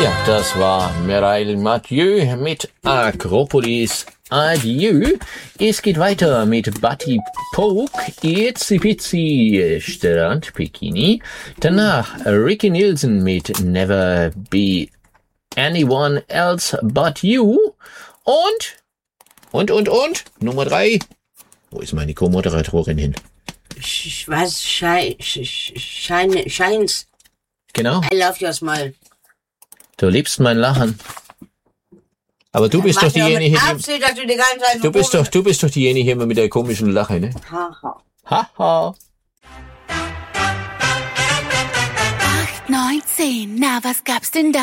Ja, das war Mireille Mathieu mit Akropolis. Adieu. Es geht weiter mit Buddy Poke, Itsy Bitsy Strandbikini. Danach Ricky Nielsen mit Never Be Anyone Else But You. Und Nummer 3. Wo ist meine Co-Moderatorin hin? Shines. Genau. I love your smile. Du liebst mein Lachen. Aber du bist doch diejenige, du bist doch diejenige immer mit der komischen Lache, ne? Haha. Haha. 8, 9, 10. Na, was gab's denn da?